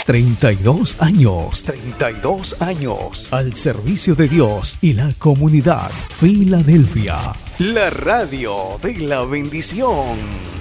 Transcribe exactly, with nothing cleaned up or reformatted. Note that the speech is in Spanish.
treinta y dos años, treinta y dos años al servicio de Dios y la comunidad. Filadelfia, la radio de la bendición.